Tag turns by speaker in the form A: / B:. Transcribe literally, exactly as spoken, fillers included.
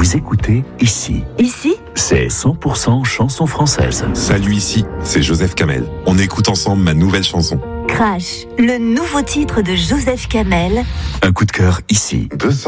A: Vous écoutez Ici.
B: Ici,
A: C'est cent pour cent chanson française.
C: Salut, ici, c'est Joseph Kamel. On écoute ensemble ma nouvelle chanson.
B: Crash, le nouveau titre de Joseph Kamel.
A: Un coup de cœur ici.